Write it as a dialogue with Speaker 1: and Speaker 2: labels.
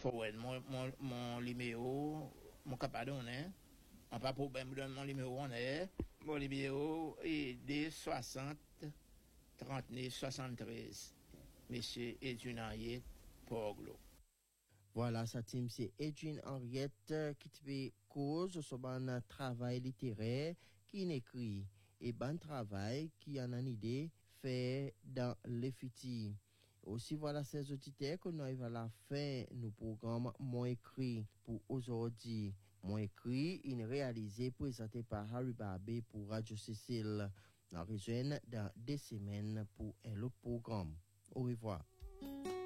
Speaker 1: Forward, mon numéro, mon capadon, hein. On pas problème, donne mon numéro, on est. Mon numéro est D60 39 73. Monsieur Edwin Henriette Poglo.
Speaker 2: Voilà, sa team, c'est Edwin Henriette qui te fait cause sur un travail littéraire qui écrit et bon travail qui en a une idée fait dans les futurs. Aussi, voilà ces auditeurs que nous arrivons à la fin de nos programmes Mon écrit pour aujourd'hui. Mon écrit, une réalisé présenté par Harry Barbé pour Radio Cécile. Nous rejoignons dans 2 semaines pour un autre programme. Au revoir.